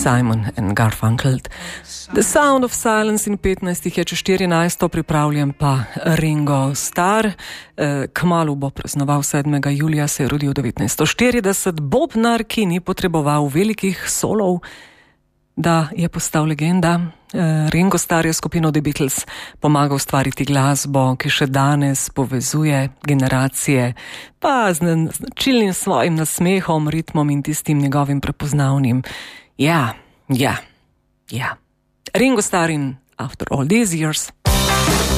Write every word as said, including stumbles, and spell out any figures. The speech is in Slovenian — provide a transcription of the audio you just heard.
Simon and Garfunkel. The Sound of Silence in petnajstih je čez štirinajsto, pripravljen pa Ringo Starr. Kmalu bo praznoval sedmega julija, se je rodil devetnajststo štirideset, bobnar, ki ni potreboval velikih solov, da je postal legenda. Ringo Starr je skupino The Beatles pomagal ustvariti glasbo, ki še danes povezuje generacije, pa z značilnim svojim nasmehom, ritmom in tistim njegovim prepoznavnim. Ja, ja, ja. Ringo Starr in After All These Years.